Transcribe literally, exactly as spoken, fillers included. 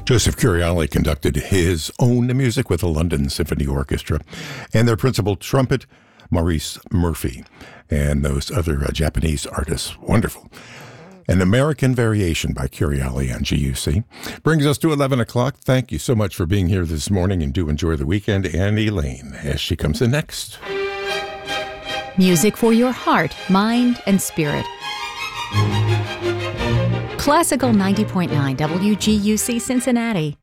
Joseph Curiali conducted his own music with the London Symphony Orchestra and their principal trumpet, Maurice Murphy, and those other uh, Japanese artists. Wonderful. An American Variation by Curiali on G U C. Brings us to eleven o'clock. Thank you so much for being here this morning, and do enjoy the weekend. And Elaine, as she comes in next. Music for your heart, mind, and spirit. Classical ninety point nine W G U C Cincinnati.